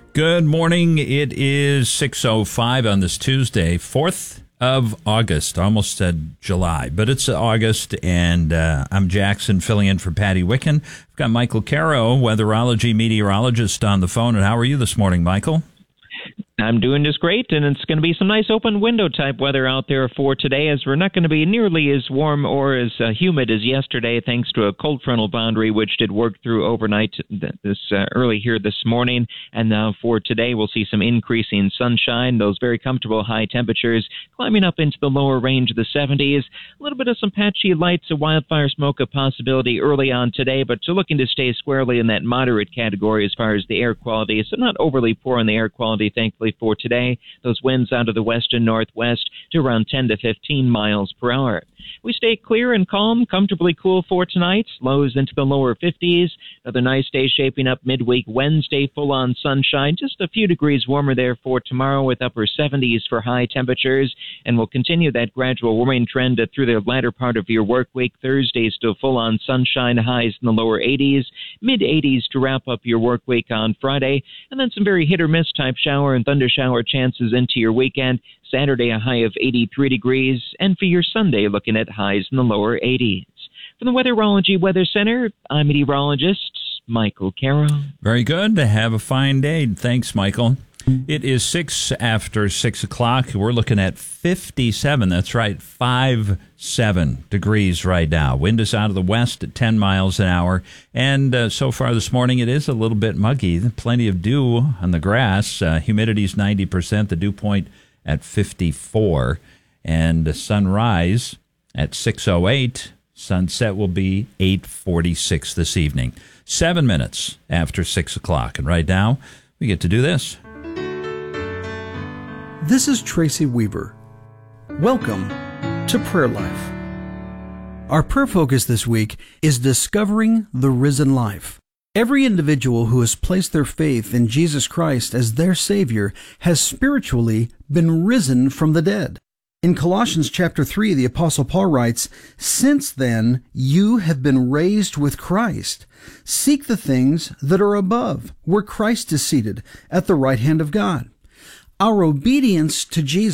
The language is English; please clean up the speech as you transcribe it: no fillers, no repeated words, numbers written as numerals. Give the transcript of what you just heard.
Good morning. It is 6:05 on this Tuesday, 4th of August. Almost said July, but it's August, and I'm Jackson filling in for Patty Wicken. I've got Michael Caro, weatherology meteorologist, on the phone. And how are you this morning, Michael? I'm doing just great, and it's going to be some nice open window type weather out there for today, as we're not going to be nearly as warm or as humid as yesterday, thanks to a cold frontal boundary which did work through overnight early here this morning. And for today, we'll see some increasing sunshine, those very comfortable high temperatures climbing up into the lower range of the 70s. A little bit of some patchy lights of wildfire smoke a possibility early on today, but looking to stay squarely in that moderate category as far as the air quality, so not overly poor on the air quality, thankfully, for today. Those winds out of the west and northwest to around 10 to 15 miles per hour. We stay clear and calm, comfortably cool for tonight. Lows into the lower 50s. Another nice day shaping up midweek Wednesday, full-on sunshine. Just a few degrees warmer there for tomorrow with upper 70s for high temperatures. And we'll continue that gradual warming trend through the latter part of your work week. Thursday still full-on sunshine, highs in the lower 80s. Mid-80s to wrap up your work week on Friday. And then some very hit-or-miss type shower and thunder shower chances into your weekend. Saturday, a high of 83 degrees, and for your Sunday, looking at highs in the lower 80s. From the Weatherology Weather Center, I'm meteorologist Michael Caro. Very good. Have a fine day. Thanks, Michael. It is 6 after 6 o'clock. We're looking at 57. That's right, 57 degrees right now. Wind is out of the west at 10 miles an hour. And so far this morning, it is a little bit muggy. Plenty of dew on the grass. Humidity is 90%. The dew point at 54, and sunrise at 6:08. Sunset will be 8:46 this evening. 7 minutes after 6 o'clock, and right now we get to do this. This is Tracy Weaver. Welcome to Prayer Life. Our prayer focus this week is discovering the risen life. Every individual who has placed their faith in Jesus Christ as their Savior has spiritually been risen from the dead. In Colossians chapter 3, the Apostle Paul writes, "Since then you have been raised with Christ. Seek the things that are above, where Christ is seated at the right hand of God." Our obedience to Jesus